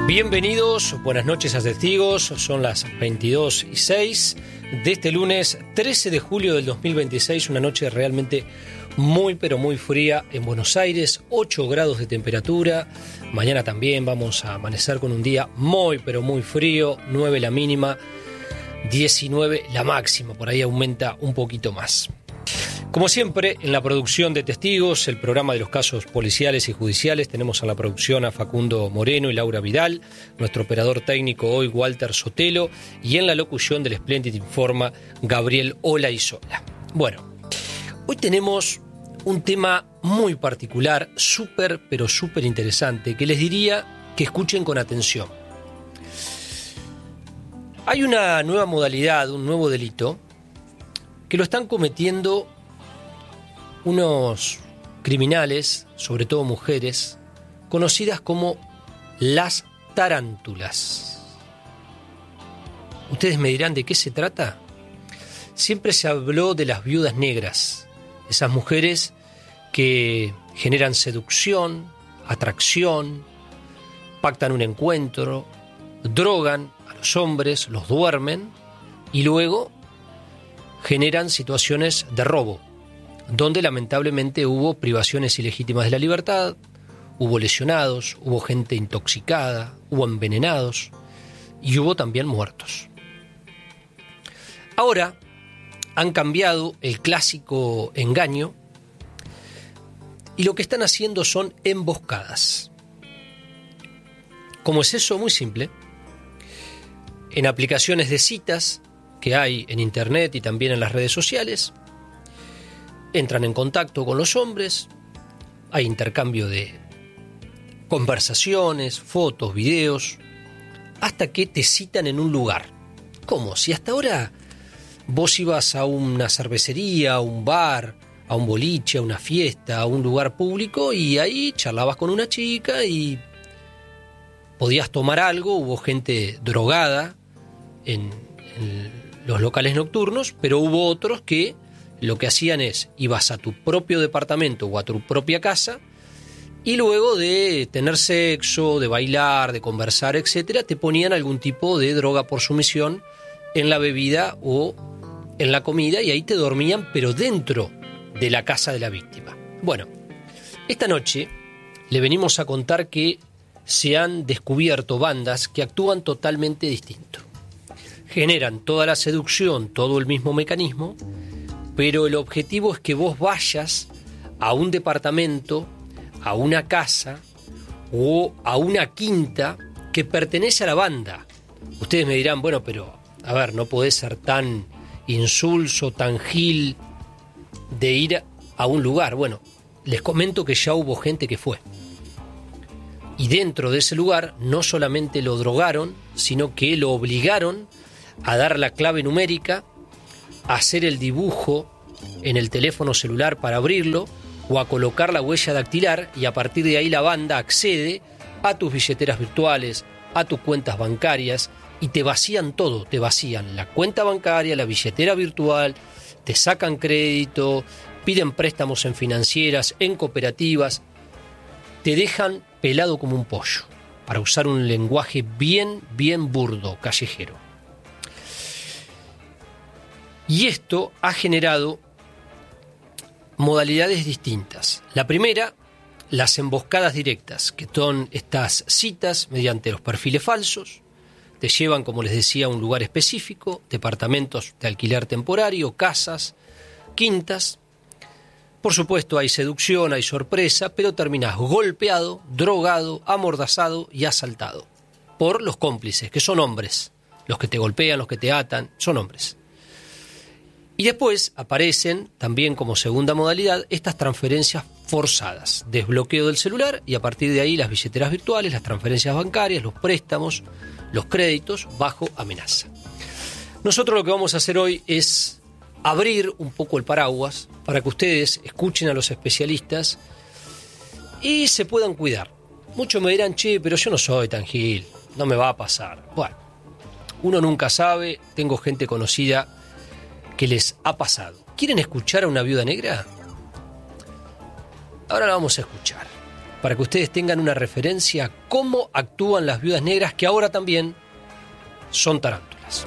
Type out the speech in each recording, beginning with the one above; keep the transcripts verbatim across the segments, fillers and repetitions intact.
Bienvenidos, buenas noches a testigos, son las veintidós y seis de este lunes trece de julio del dos mil veintiséis, una noche realmente muy pero muy fría en Buenos Aires, ocho grados de temperatura, mañana también vamos a amanecer con un día muy pero muy frío, nueve la mínima, diecinueve la máxima, por ahí aumenta un poquito más. Como siempre, en la producción de Testigos, el programa de los casos policiales y judiciales, tenemos en la producción a Facundo Moreno y Laura Vidal, nuestro operador técnico hoy, Walter Sotelo, y en la locución del Splendid Informa, Gabriel Olaizola. Bueno, hoy tenemos un tema muy particular, súper, pero súper interesante, que les diría que escuchen con atención. Hay una nueva modalidad, un nuevo delito, que lo están cometiendo unos criminales, sobre todo mujeres, conocidas como las tarántulas. Ustedes me dirán de qué se trata. Siempre se habló de las viudas negras, esas mujeres que generan seducción, atracción, pactan un encuentro, drogan a los hombres, los duermen y luego generan situaciones de robo, donde lamentablemente hubo privaciones ilegítimas de la libertad, hubo lesionados, hubo gente intoxicada, hubo envenenados y hubo también muertos. Ahora han cambiado el clásico engaño y lo que están haciendo son emboscadas. ¿Cómo es eso? Muy simple. En aplicaciones de citas que hay en internet y también en las redes sociales, entran en contacto con los hombres, hay intercambio de conversaciones, fotos, videos, hasta que te citan en un lugar. ¿Cómo? Si hasta ahora vos ibas a una cervecería, a un bar, a un boliche, a una fiesta, a un lugar público y ahí charlabas con una chica y podías tomar algo, hubo gente drogada en, en los locales nocturnos, pero hubo otros que lo que hacían es, ibas a tu propio departamento o a tu propia casa y luego de tener sexo, de bailar, de conversar, etcétera, te ponían algún tipo de droga por sumisión en la bebida o en la comida y ahí te dormían, pero dentro de la casa de la víctima. Bueno, esta noche le venimos a contar que se han descubierto bandas que actúan totalmente distinto. Generan toda la seducción, todo el mismo mecanismo, pero el objetivo es que vos vayas a un departamento, a una casa o a una quinta que pertenece a la banda. Ustedes me dirán, bueno, pero a ver, no podés ser tan insulso, tan gil de ir a un lugar. Bueno, les comento que ya hubo gente que fue. Y dentro de ese lugar no solamente lo drogaron, sino que lo obligaron a dar la clave numérica, hacer el dibujo en el teléfono celular para abrirlo o a colocar la huella dactilar y a partir de ahí la banda accede a tus billeteras virtuales, a tus cuentas bancarias y te vacían todo, te vacían la cuenta bancaria, la billetera virtual, te sacan crédito, piden préstamos en financieras, en cooperativas, te dejan pelado como un pollo, para usar un lenguaje bien, bien burdo, callejero. Y esto ha generado modalidades distintas. La primera, las emboscadas directas, que son estas citas mediante los perfiles falsos. Te llevan, como les decía, a un lugar específico, departamentos de alquiler temporario, casas, quintas. Por supuesto hay seducción, hay sorpresa, pero terminás golpeado, drogado, amordazado y asaltado por los cómplices, que son hombres. Los que te golpean, los que te atan, son hombres. Y después aparecen, también como segunda modalidad, estas transferencias forzadas. Desbloqueo del celular y a partir de ahí las billeteras virtuales, las transferencias bancarias, los préstamos, los créditos bajo amenaza. Nosotros lo que vamos a hacer hoy es abrir un poco el paraguas para que ustedes escuchen a los especialistas y se puedan cuidar. Muchos me dirán, che, pero yo no soy tan gil, no me va a pasar. Bueno, uno nunca sabe, tengo gente conocida que les ha pasado. ¿Quieren escuchar a una viuda negra? Ahora la vamos a escuchar. para que ustedes tengan una referencia cómo actúan las viudas negras, que ahora también son tarántulas.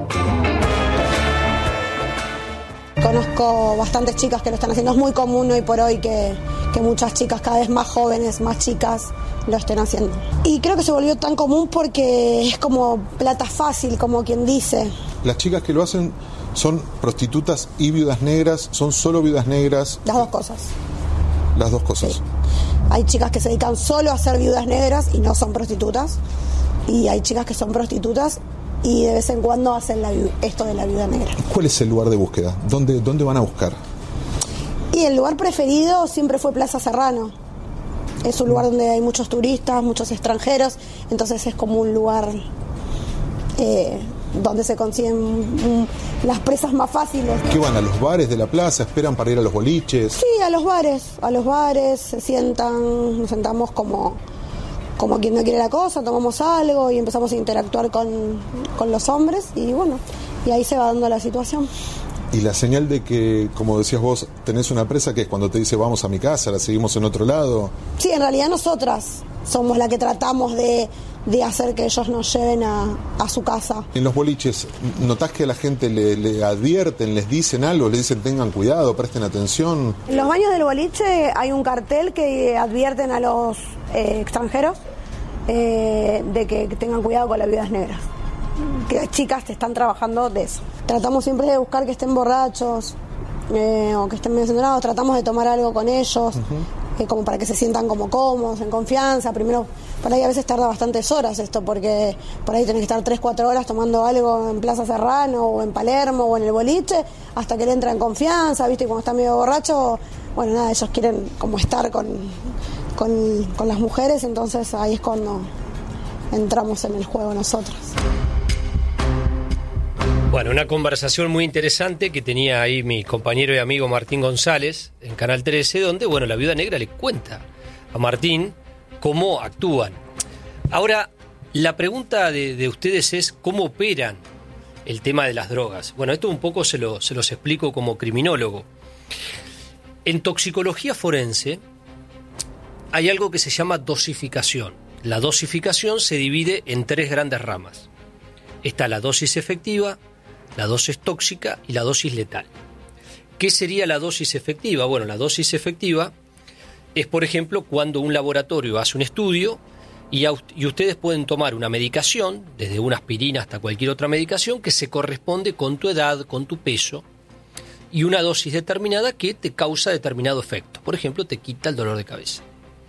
Conozco bastantes chicas que lo están haciendo. Es muy común hoy por hoy que, que muchas chicas cada vez más jóvenes, más chicas, lo estén haciendo. Y creo que se volvió tan común porque es como plata fácil, como quien dice. Las chicas que lo hacen son prostitutas y viudas negras, son solo viudas negras. Las dos cosas. Las dos cosas. Sí. Hay chicas que se dedican solo a ser viudas negras y no son prostitutas. Y hay chicas que son prostitutas y de vez en cuando hacen la, esto de la viuda negra. ¿Cuál es el lugar de búsqueda? ¿Dónde, dónde van a buscar? Y el lugar preferido siempre fue Plaza Serrano. Es un lugar donde hay muchos turistas, muchos extranjeros, entonces es como un lugar eh, donde se consiguen mm, las presas más fáciles. ¿Qué van a los bares de la plaza? ¿Esperan para ir a los boliches? Sí, a los bares, a los bares, se sientan, nos sentamos como... como quien no quiere la cosa, tomamos algo y empezamos a interactuar con, con los hombres y bueno, y ahí se va dando la situación. Y la señal de que, como decías vos, tenés una presa, que es cuando te dice vamos a mi casa, la seguimos en otro lado. Sí, en realidad nosotras somos la que tratamos de, de hacer que ellos nos lleven a, a su casa. En los boliches, ¿notás que a la gente le, le advierten, les dicen algo, les dicen tengan cuidado, presten atención? En los baños del boliche hay un cartel que advierten a los eh, extranjeros eh, de que tengan cuidado con las viudas negras, que las chicas te están trabajando de eso. Tratamos siempre de buscar que estén borrachos eh, o que estén medio centrados, tratamos de tomar algo con ellos, uh-huh. eh, como para que se sientan como cómodos, en confianza. Primero, por ahí a veces tarda bastantes horas esto, porque por ahí tenés que estar tres, cuatro horas tomando algo en Plaza Serrano o en Palermo o en el boliche, hasta que le entra en confianza, ¿viste? Y cuando está medio borracho, bueno, nada, ellos quieren como estar con, con, con las mujeres, entonces ahí es cuando entramos en el juego nosotros. Bueno, una conversación muy interesante que tenía ahí mi compañero y amigo Martín González en Canal trece, donde, bueno, la viuda negra le cuenta a Martín cómo actúan. Ahora, la pregunta de, de ustedes es cómo operan el tema de las drogas. Bueno, esto un poco se, lo, se los explico como criminólogo. En toxicología forense hay algo que se llama dosificación. La dosificación se divide en tres grandes ramas. Está la dosis efectiva, la dosis tóxica y la dosis letal. ¿Qué sería la dosis efectiva? Bueno, la dosis efectiva es, por ejemplo, cuando un laboratorio hace un estudio y, a, y ustedes pueden tomar una medicación, desde una aspirina hasta cualquier otra medicación, que se corresponde con tu edad, con tu peso, y una dosis determinada que te causa determinado efecto. Por ejemplo, te quita el dolor de cabeza.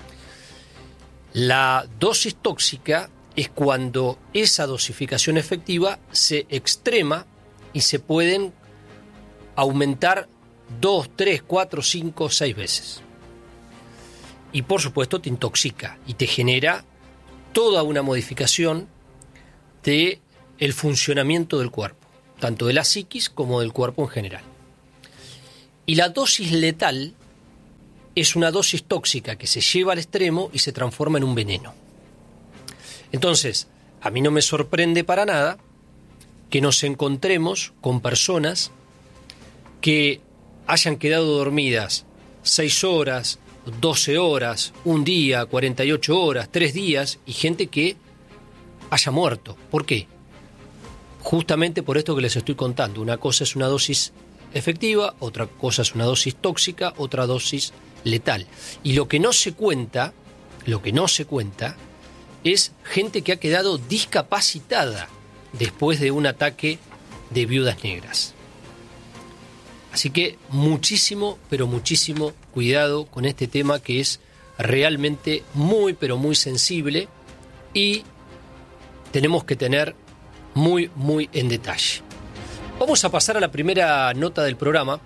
La dosis tóxica es cuando esa dosificación efectiva se extrema y se pueden aumentar dos, tres, cuatro, cinco, seis veces. Y por supuesto te intoxica y te genera toda una modificación de el funcionamiento del cuerpo, tanto de la psiquis como del cuerpo en general. Y la dosis letal es una dosis tóxica que se lleva al extremo y se transforma en un veneno. Entonces, a mí no me sorprende para nada que nos encontremos con personas que hayan quedado dormidas seis horas, doce horas, un día, cuarenta y ocho horas, tres días, y gente que haya muerto. ¿Por qué? Justamente por esto que les estoy contando. Una cosa es una dosis efectiva, otra cosa es una dosis tóxica, otra dosis letal. Y lo que no se cuenta, lo que no se cuenta, es gente que ha quedado discapacitada después de un ataque de viudas negras. Así que muchísimo, pero muchísimo cuidado con este tema, que es realmente muy, pero muy sensible y tenemos que tener muy, muy en detalle. Vamos a pasar a la primera nota del programa.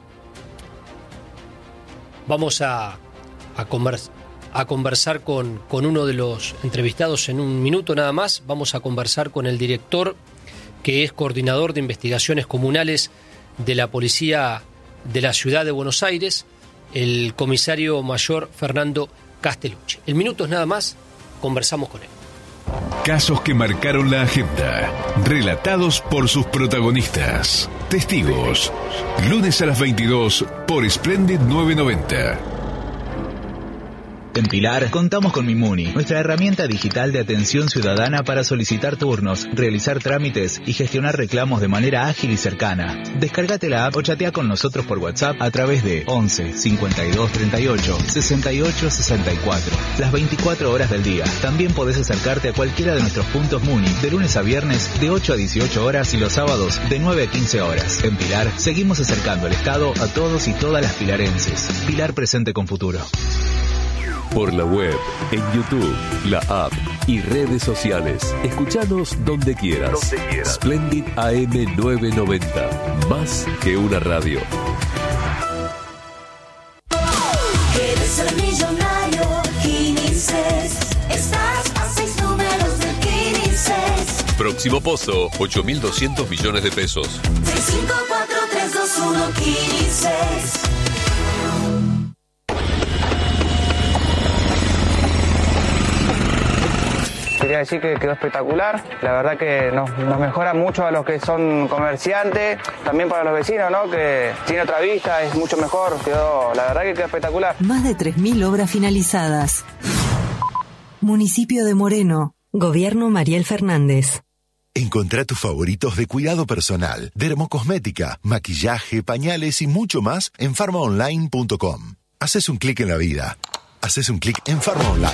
Vamos a, a, convers, a conversar con, con uno de los entrevistados en un minuto nada más. Vamos a conversar con el director, que es coordinador de investigaciones comunales de la Policía de la Ciudad de Buenos Aires, el comisario mayor Fernando Castellucci. En minutos nada más conversamos con él. Casos que marcaron la agenda, relatados por sus protagonistas. Testigos, lunes a las veintidós por Splendid novecientos noventa. En Pilar contamos con Mimuni, nuestra herramienta digital de atención ciudadana para solicitar turnos, realizar trámites y gestionar reclamos de manera ágil y cercana. Descárgate la app o chatea con nosotros por WhatsApp a través de once cincuenta y dos treinta y ocho sesenta y ocho sesenta y cuatro. Las veinticuatro horas del día. También podés acercarte a cualquiera de nuestros puntos Muni de lunes a viernes de ocho a dieciocho horas y los sábados de nueve a quince horas. En Pilar seguimos acercando el Estado a todos y todas las pilarenses. Pilar presente con futuro. Por la web, en YouTube, la app y redes sociales. Escuchanos donde quieras. Donde quieras. Splendid A M novecientos noventa. Más que una radio. ¿Quieres ser millonario? Quinices. Estás a seis números de Quinices. Próximo pozo, ocho mil doscientos millones de pesos. seis cinco cuatro tres dos uno Quinices. Quería decir que quedó espectacular, la verdad que nos, nos mejora mucho a los que son comerciantes, también para los vecinos, ¿no? Que tiene otra vista, es mucho mejor, quedó, la verdad que quedó espectacular. Más de tres mil obras finalizadas. Municipio de Moreno, Gobierno Mariel Fernández. Encontrá tus favoritos de cuidado personal, dermocosmética, maquillaje, pañales y mucho más en farma online punto com. Haces un clic en la vida. Haces un clic en Farma Online.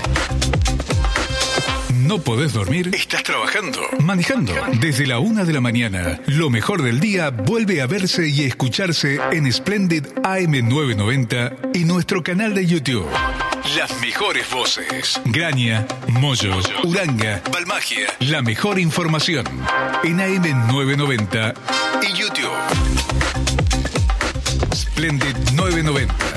¿No podés dormir? ¿Estás trabajando? ¿Manejando? Desde la una de la mañana, lo mejor del día vuelve a verse y escucharse en Splendid A M novecientos noventa y nuestro canal de YouTube. Las mejores voces. Graña, Moyo, Uranga, Balmagia. La mejor información en A M novecientos noventa y YouTube. Splendid novecientos noventa.